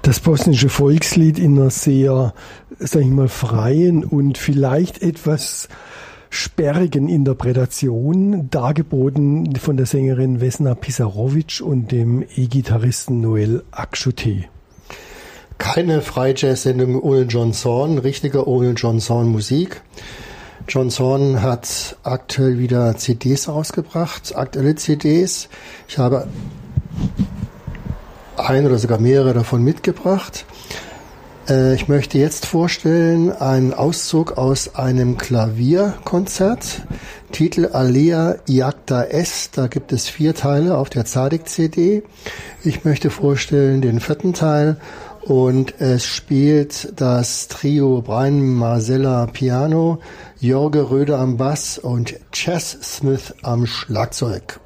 Das bosnische Volkslied in einer sehr, sag ich mal, freien und vielleicht etwas sperrigen Interpretation, dargeboten von der Sängerin Vesna Pisarovic und dem E-Gitarristen Noel Akşutê. Keine Freijazz-Sendung ohne John Zorn, richtiger ohne John Zorn Musik. John Zorn hat aktuell wieder CDs rausgebracht, aktuelle CDs. Ich habe ein oder sogar mehrere davon mitgebracht. Ich möchte jetzt vorstellen einen Auszug aus einem Klavierkonzert. Titel Alea Iacta S. Da gibt es 4 Teile auf der Tzadik-CD. Ich möchte vorstellen den 4. Teil und es spielt das Trio Brian Marcella Piano, Jorge Röder am Bass und Chas Smith am Schlagzeug.